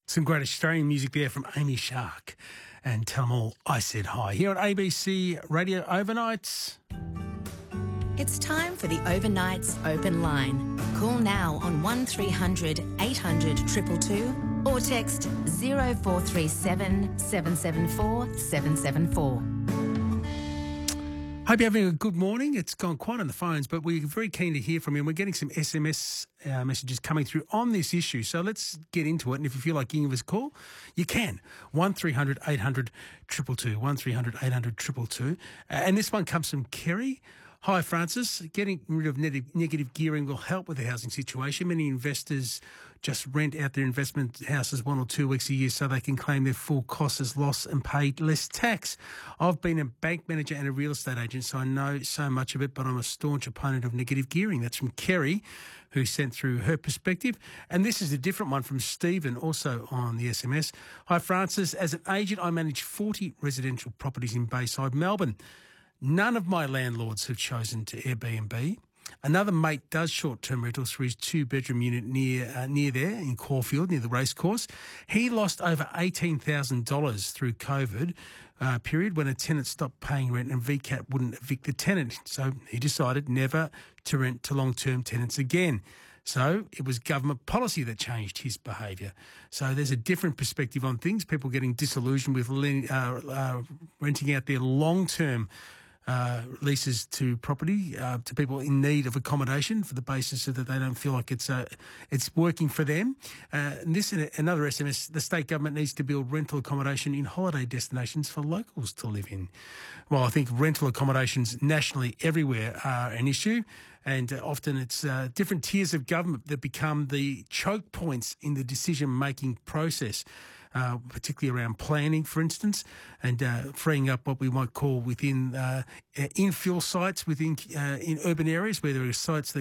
Some great Australian music there from Amy Shark. And tell them all I said hi. Here on ABC Radio Overnights. It's time for the Overnights Open Line. Call now on 1300 800 222 or text 0437 774 774. Hope you're having a good morning. It's gone quiet on the phones, but we're very keen to hear from you. And we're getting some SMS messages coming through on this issue. So let's get into it. And if you feel like giving us a call, you can. 1300 800 222. 1300 800 222. And this one comes from Kerry. Hi, Francis. Getting rid of negative gearing will help with the housing situation. Many investors just rent out their investment houses 1 or 2 weeks a year so they can claim their full costs as loss and pay less tax. I've been a bank manager and a real estate agent, so I know so much of it, but I'm a staunch opponent of negative gearing. That's from Kerry, who sent through her perspective. And this is a different one from Stephen, also on the SMS. Hi, Francis. As an agent, I manage 40 residential properties in Bayside, Melbourne. None of my landlords have chosen to Airbnb. Another mate does short-term rentals for his 2-bedroom unit near there in Caulfield, near the racecourse. He lost over $18,000 through COVID period when a tenant stopped paying rent and VCAT wouldn't evict the tenant. So he decided never to rent to long-term tenants again. So it was government policy that changed his behaviour. So there's a different perspective on things. People getting disillusioned with renting out their long-term leases to property to people in need of accommodation for the basis that they don't feel like it's working for them. And this and another SMS, the state government needs to build rental accommodation in holiday destinations for locals to live in. Well, I think rental accommodations nationally everywhere are an issue, and often it's different tiers of government that become the choke points in the decision-making process. Particularly around planning, for instance, and freeing up what we might call within infill sites within in urban areas where there are sites that